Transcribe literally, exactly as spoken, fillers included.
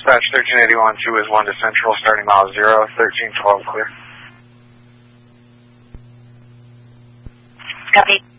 Dispatch thirteen eighty-one two is one to Central, starting mile zero, thirteen twelve clear. Copy.